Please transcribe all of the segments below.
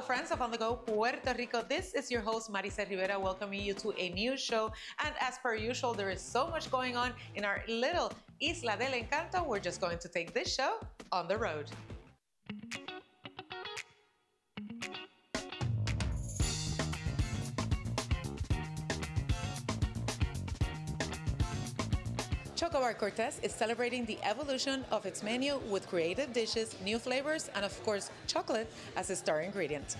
friends of On The Go Puerto Rico. This is your host, Maricel Rivera, welcoming you to a new show. And as per usual, there is so much going on in our little Isla del Encanto. We're just going to take this show on the road. Chocobar Cortez is celebrating the evolution of its menu with creative dishes, new flavors, and of course, chocolate as a star ingredient.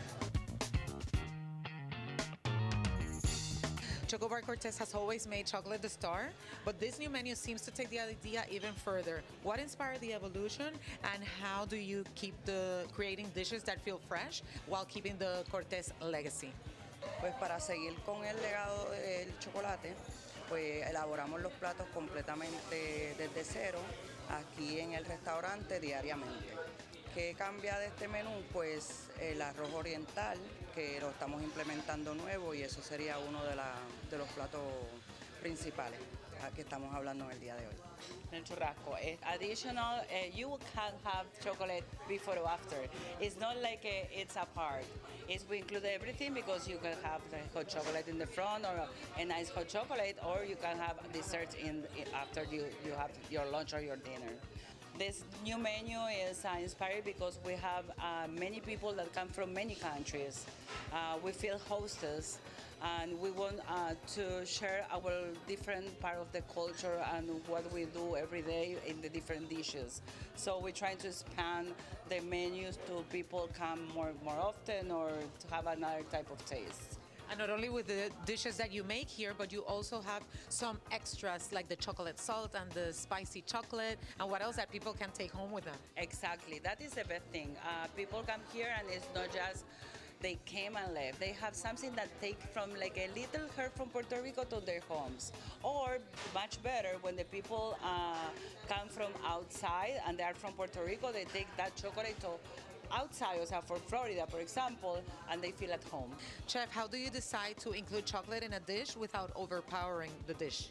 Chocobar Cortez has always made chocolate the star, but this new menu seems to take the idea even further. What inspired the evolution, and how do you keep creating dishes that feel fresh while keeping the Cortez legacy? Pues para seguir con el legado del chocolate, pues elaboramos los platos completamente desde cero aquí en el restaurante diariamente. ¿Qué cambia de este menú? Pues el arroz oriental, que lo estamos implementando nuevo, y eso sería uno de los platos principales que estamos hablando en el día de hoy. El churrasco. Additional, you can have chocolate before or after. It's not like it's a part. We include everything, because you can have the hot chocolate in the front, or a nice hot chocolate, or you can have dessert after you have your lunch or your dinner. This new menu is inspired because we have many people that come from many countries. We feel hostess, and we want to share our different part of the culture and what we do every day in the different dishes. So we're trying to expand the menus to people come more often, or to have another type of taste. And not only with the dishes that you make here, but you also have some extras like the chocolate salt and the spicy chocolate, and what else that people can take home with them. Exactly, that is the best thing. People come here, and it's not just they came and left. They have something that take from like a little herb from Puerto Rico to their homes. Or much better, when the people come from outside and they are from Puerto Rico, they take that chocolate to outside, o sea, for Florida, for example, and they feel at home. Chef, how do you decide to include chocolate in a dish without overpowering the dish?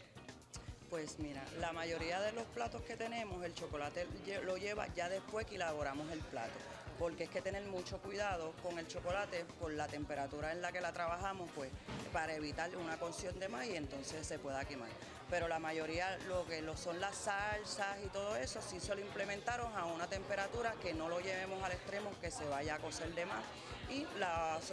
Pues mira, la mayoría de los platos que tenemos, el chocolate lo lleva ya después que elaboramos el plato, porque es que tener mucho cuidado con el chocolate, por la temperatura en la que la trabajamos, pues para evitar una cocción de más y entonces se pueda quemar. Pero la mayoría, son las salsas y todo eso, sí se lo implementaron a una temperatura que no lo llevemos al extremo que se vaya a cocer de más, y